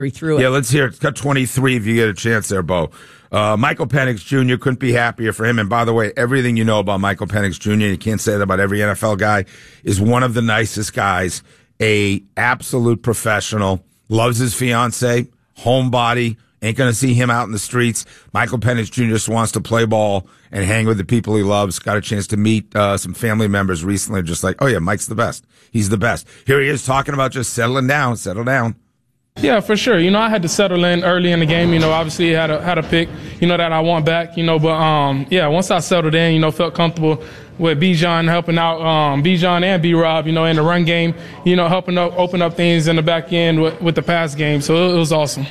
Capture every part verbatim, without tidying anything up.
through it. Yeah, let's hear it. Cut twenty-three if you get a chance there, Bo. Uh, Michael Penix Junior couldn't be happier for him. And by the way, everything you know about Michael Penix Junior, you can't say that about every N F L guy, is one of the nicest guys, a absolute professional, loves his fiance, homebody, ain't going to see him out in the streets. Michael Penix Junior just wants to play ball and hang with the people he loves. Got a chance to meet uh, some family members recently, just like, oh yeah, Mike's the best. He's the best. Here he is talking about just settling down, settle down. Yeah, for sure. You know, I had to settle in early in the game. You know, obviously had a had a pick, you know, that I want back. You know, but um, yeah, once I settled in, you know, felt comfortable with Bijan helping out, um, Bijan and B-Rob, you know, in the run game. You know, helping up, open up things in the back end with, with the pass game. So it, it was awesome.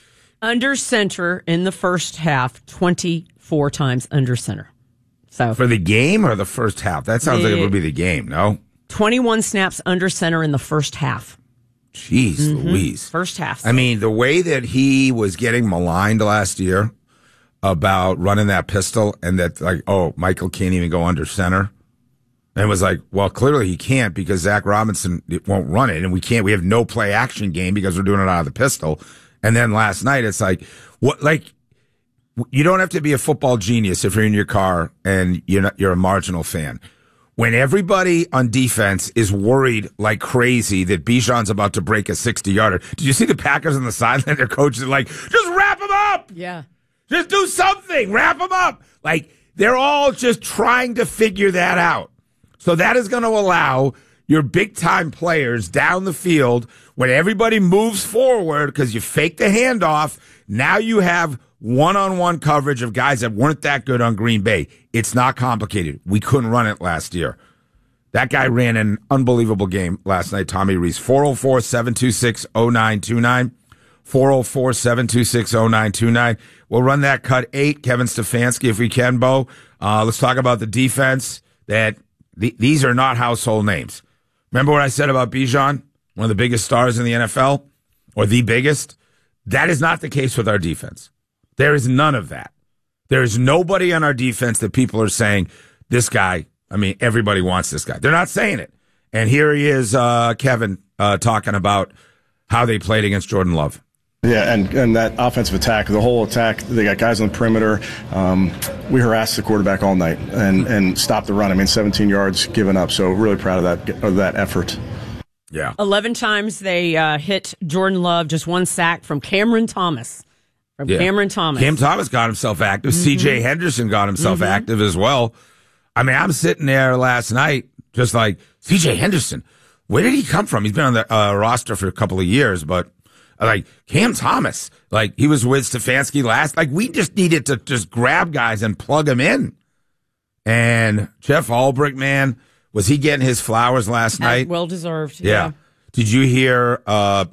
Under center in the first half, twenty-four times under center. So for the game or the first half? That sounds the, like it would be the game. No, twenty-one snaps under center in the first half. Jeez mm-hmm. Louise. First half. I mean, the way that he was getting maligned last year about running that pistol and that, like, oh, Michael can't even go under center. And it was like, well, clearly he can't because Zach Robinson won't run it. And we can't, we have no play action game because we're doing it out of the pistol. And then last night, it's like, what, like, you don't have to be a football genius if you're in your car and you're not, you're a marginal fan. When everybody on defense is worried like crazy that Bijan's about to break a sixty-yarder. Did you see the Packers on the sideline? Their coaches are like, just wrap him up. Yeah. Just do something. Wrap him up. Like, they're all just trying to figure that out. So that is going to allow your big-time players down the field, when everybody moves forward because you fake the handoff, now you have one-on-one coverage of guys that weren't that good on Green Bay. It's not complicated. We couldn't run it last year. That guy ran an unbelievable game last night, Tommy Rees. four oh four, seven two six, oh nine two nine. four oh four, seven two six, oh nine two nine. We'll run that cut eight. Kevin Stefanski, if we can, Bo. Uh, let's talk about the defense. That the, These are not household names. Remember what I said about Bijan? One of the biggest stars in the N F L? Or the biggest? That is not the case with our defense. There is none of that. There is nobody on our defense that people are saying, this guy, I mean, everybody wants this guy. They're not saying it. And here he is, uh, Kevin, uh, talking about how they played against Jordan Love. Yeah, and, and that offensive attack, the whole attack, they got guys on the perimeter. Um, we harassed the quarterback all night and, and stopped the run. I mean, seventeen yards given up. So really proud of that, of that effort. Yeah. eleven times they uh, hit Jordan Love, just one sack from Cameron Thomas. From yeah. Cameron Thomas. Cam Thomas got himself active. Mm-hmm. C J Henderson got himself mm-hmm. active as well. I mean, I'm sitting there last night just like, C J Henderson, where did he come from? He's been on the uh, roster for a couple of years, but like Cam Thomas, like he was with Stefanski last. Like we just needed to just grab guys and plug them in. And Jeff Ulbrich, man, was he getting his flowers last night? Well deserved. Yeah. yeah. Did you hear uh,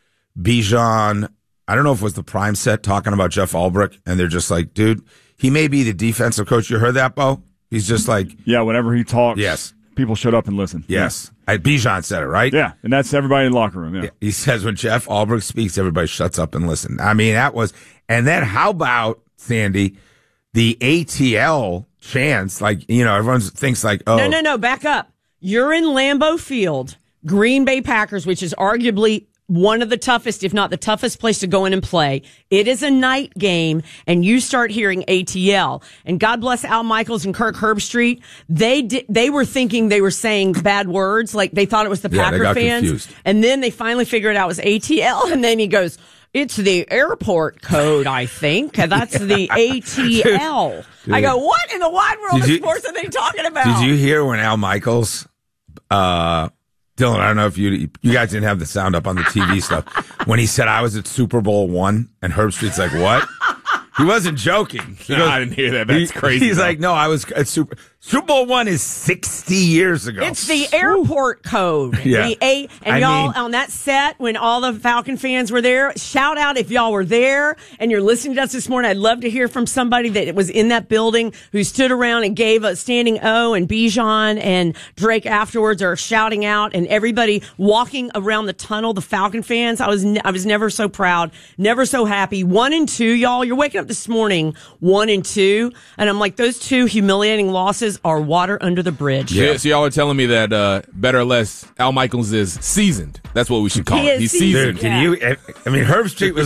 Bijan? I don't know if it was the Prime Set talking about Jeff Ulbrich, and they're just like, dude, he may be the defensive coach. You heard that, Bo? He's just like, yeah. Whenever he talks, yes, people shut up and listen. Yes, yeah. I, Bijan said it, right? Yeah, and that's everybody in the locker room. Yeah, yeah. He says when Jeff Ulbrich speaks, everybody shuts up and listen. I mean, that was, and then how about Sandy, the A T L chants? Like, you know, everyone thinks like, oh, no, no, no, back up. You're in Lambeau Field, Green Bay Packers, which is arguably one of the toughest, if not the toughest place to go in and play. It is a night game, and you start hearing A T L. And God bless Al Michaels and Kirk Herbstreit. They did, they were thinking they were saying bad words, like they thought it was the yeah, Packer they got fans. Confused. And then they finally figured out it was A T L, and then he goes, it's the airport code, I think. That's the A T L. Dude, I go, what in the wide world of you, sports are they talking about? Did you hear when Al Michaels, uh, Dylan, I don't know if you you guys didn't have the sound up on the T V stuff, when he said I was at Super Bowl one, and Herbstreit's like, what? He wasn't joking. He no, goes, I didn't hear that. That's he, crazy. He's though. like, no, I was at Super Super Bowl one is sixty years ago. It's the airport Ooh. code. Yeah. The A, and I y'all mean, on that set when all the Falcon fans were there, shout out if y'all were there and you're listening to us this morning. I'd love to hear from somebody that was in that building who stood around and gave a standing O, and Bijan and Drake afterwards are shouting out, and everybody walking around the tunnel, the Falcon fans. I was ne- I was never so proud, never so happy. One and two, y'all. You're waking up this morning, one and two, and I'm like, those two humiliating losses excuses are water under the bridge. Yeah. So, so y'all are telling me that uh, better or less, Al Michaels is seasoned. That's what we should call He it. is He's seasoned. seasoned. Dude, can you? I mean, Herb Street was